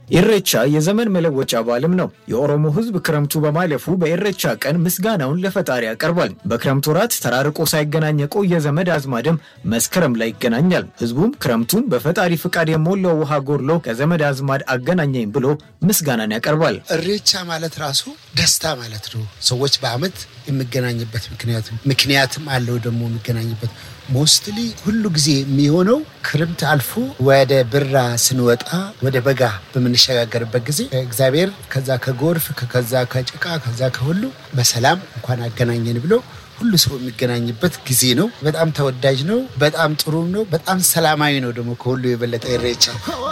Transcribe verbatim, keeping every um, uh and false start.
ኢሬቻ የዘመን መለወጫ በዓልም ነው። የኦሮሞ ህዝብ ክረምቱ በማለፉ በኢሬቻ ቀን ምስጋናውን ለፈጣሪ ያቀርባል። በክረምቱ ወራት ተራርቆ ሳይገናኝ የቆየ ዘመድ አዝማድም መስከረም ላይ ይገናኛል። ህዝቡም ክረምቱን በፈጣሪ ፍቃድ የሞላው ውሃ ጎርሎ ከዘመድ አዝማድ አገናኘኝ ብሎ ምስጋናን ያቀርባል። ኢሬቻ ማለት ራሱ ደስታ ማለት ነው። ሰዎች በአመት የሚገናኙበት ምክንያት ምክንያትም አለው ደግሞ የሚገናኙበት ሞስትሊ ሁሉ ጊዜ የሚሆነው ክረምት አልፎ ወደ ብራ ስንወጣ ወደ በጋ በመንሸጋገርበት ጊዜ እግዚአብሔር ከዛ ከጎርፍ ከዛ ከጭቃ ከዛ ከሁሉ በሰላም እንኳን አገናኘን ብሎ ሁሉ ሰው የሚገናኝበት ጊዜ ነው። በጣም ተወዳጅ ነው። በጣም ጥሩ ነው። በጣም ሰላማዊ ነው ደግሞ ከሁሉ የበለጠ ኢሬቻ